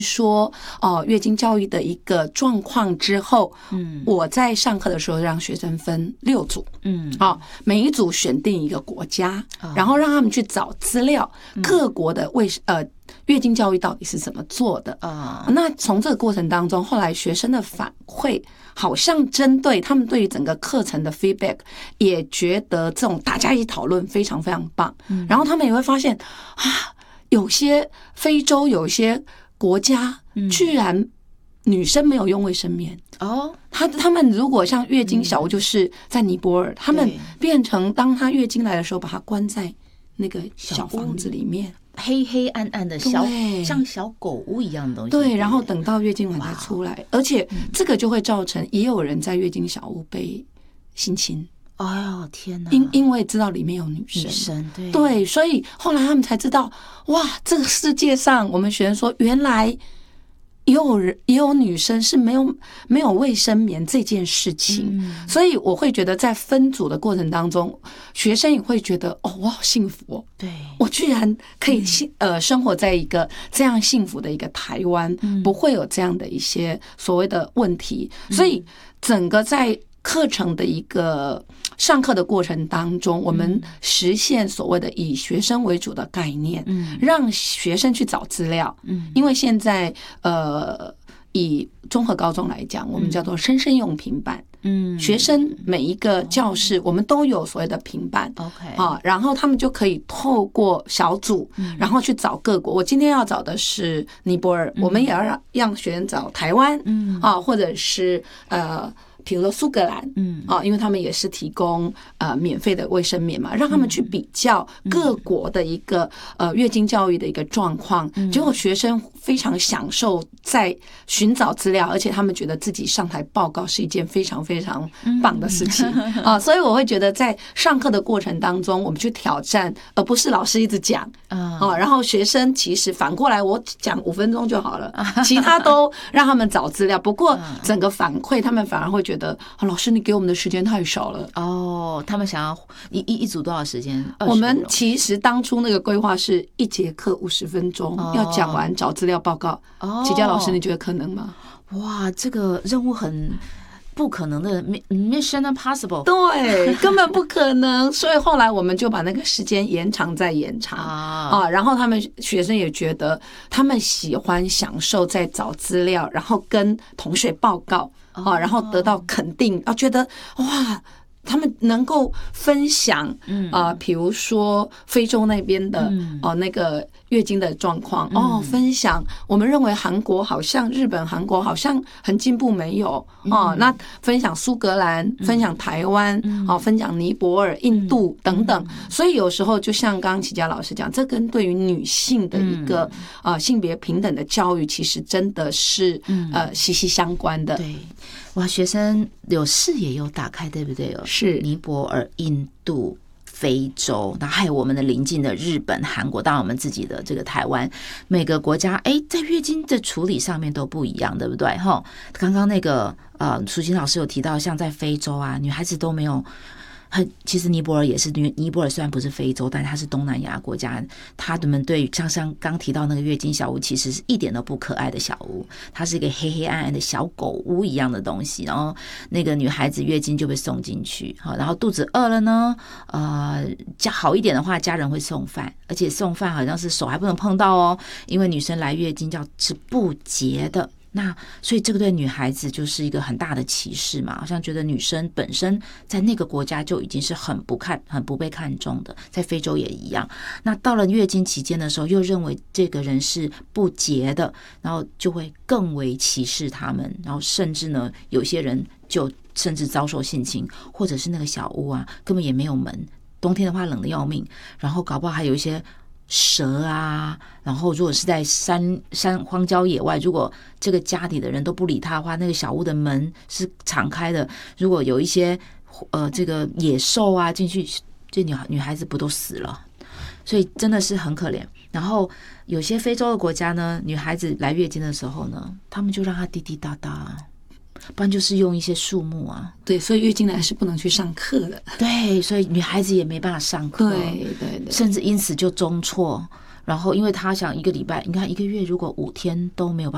说月经教育的一个状况之后，我在上课的时候让学生分6组，每一组选定一个国家，然后让他们去找资料，各国的月经教育到底是怎么做的那从这个过程当中，后来学生的反馈好像针对他们对于整个课程的 feedback， 也觉得这种大家一起讨论非常非常棒。然后他们也会发现有些非洲有些国家居然女生没有用卫生棉他们如果像月经小屋，就是在尼泊尔，他们变成当她月经来的时候，把她关在那个小房子里面， 黑黑暗暗的像小狗屋一样的东西。 对，然后等到月经完才出来，而且这个就会造成也有人在月经小屋被性侵。 哎呦天哪！ 因为知道里面有女生， 对， 所以后来他们才知道，哇，这个世界上，我们学生说，原来也有女生是没有卫生棉这件事情。所以我会觉得，在分组的过程当中，学生也会觉得，我好幸福对， 我居然可以生活在一个这样幸福的一个台湾，不会有这样的一些所谓的问题。所以整个在课程的一个上课的过程当中，我们实现所谓的以学生为主的概念，让学生去找资料。因为现在以综合高中来讲，我们叫做生用平板。学生每一个教室我们都有所谓的平板然后他们就可以透过小组，然后去找各国。我今天要找的是尼泊尔，我们也要让学生找台湾或者是比如说苏格兰，因为他们也是提供免费的卫生棉嘛，让他们去比较各国的一个月经教育的一个状况。结果学生非常享受在寻找资料，而且他们觉得自己上台报告是一件非常非常棒的事情所以我会觉得在上课的过程当中，我们去挑战，而不是老师一直讲然后学生其实反过来我讲5分钟就好了，其他都让他们找资料。不过整个反馈他们反而会觉得老师你给我们的时间太少了他们想要一组多少时间？ 我们其实当初那个规划是1节课50分钟要讲完找资料报告。齐佳老师你觉得可能吗？ 哇，这个任务很不可能的 ，Mission Impossible。 对，根本不可能。所以后来我们就把那个时间延长再延长然后他们学生也觉得他们喜欢享受在找资料，然后跟同学报告然后得到肯定，觉得哇。他们能够分享比如说非洲那边的那个月经的状况分享我们认为韩国好像日本韩国好像很进步没有那分享苏格兰，分享台湾分享尼泊尔、印度等等。所以有时候就像刚刚齐佳老师讲，这跟对于女性的一个性别平等的教育其实真的是息息相关的。 对，哇，学生有视野有打开，对不对？ 是尼泊尔、印度、非洲，然后还有我们的邻近的日本、韩国，当然我们自己的这个台湾，每个国家在月经的处理上面都不一样，对不对？刚刚那个淑琴老师有提到，像在非洲女孩子都没有。其实尼泊尔也是，尼泊尔虽然不是非洲，但它是东南亚国家，他们对像刚提到那个月经小屋，其实是一点都不可爱的小屋，它是一个黑黑暗暗的小狗屋一样的东西。然后那个女孩子月经就被送进去，然后肚子饿了呢，好一点的话，家人会送饭，而且送饭好像是手还不能碰到因为女生来月经叫是不洁的。那所以这个对女孩子就是一个很大的歧视嘛，好像觉得女生本身在那个国家就已经是很不被看重的，在非洲也一样。那到了月经期间的时候，又认为这个人是不洁的，然后就会更为歧视他们，然后甚至呢，有些人就甚至遭受性侵，或者是那个小屋根本也没有门，冬天的话冷得要命，然后搞不好还有一些蛇然后如果是在山荒郊野外，如果这个家里的人都不理他的话，那个小屋的门是敞开的，如果有一些这个野兽进去，这女孩子不都死了？所以真的是很可怜。然后有些非洲的国家呢，女孩子来月经的时候呢，他们就让她滴滴答答，不然就是用一些树木对，所以月经来是不能去上课的。 对，所以女孩子也没办法上课， 对， 甚至因此就中辍。然后因为她想一个礼拜，你看1个月如果5天都没有办